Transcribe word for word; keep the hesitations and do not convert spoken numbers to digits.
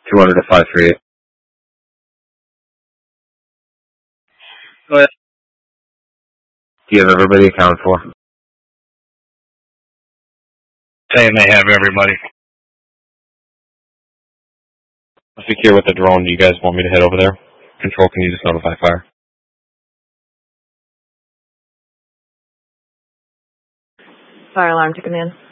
two hundred to five three eight. Go ahead. Do you have everybody accounted for? Saying they have everybody. I'll secure with the drone. Do you guys want me to head over there? Control, can you just notify fire? Fire alarm to command.